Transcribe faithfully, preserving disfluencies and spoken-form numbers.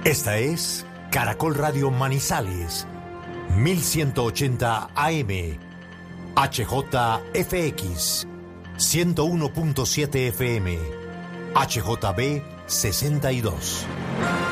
Esta es Caracol Radio Manizales, mil ciento ochenta A M, H J F X, ciento uno punto siete F M, H J B sesenta y dos.